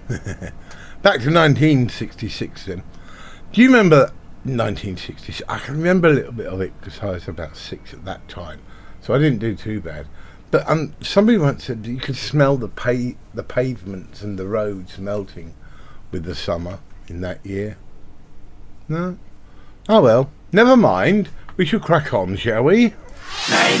Back to 1966 then. Do you remember 1966? I can remember a little bit of it because I was about 6 at that time, so I didn't do too bad. But somebody once said you could smell the pavements and the roads melting with the summer in that year. No? Oh well, never mind. We shall crack on, shall we?